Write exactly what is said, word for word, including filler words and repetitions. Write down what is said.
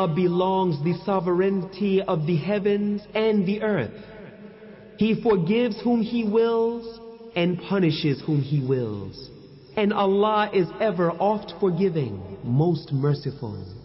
Allah belongs the sovereignty of the heavens and the earth. He forgives whom He wills and punishes whom He wills. And Allah is ever oft forgiving, most merciful.